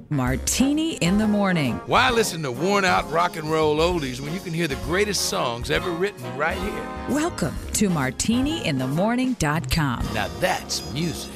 Martini in the Morning. Why listen to worn-out rock and roll oldies when you can hear the greatest songs ever written right here? Welcome to MartiniInTheMorning.com. Now that's music.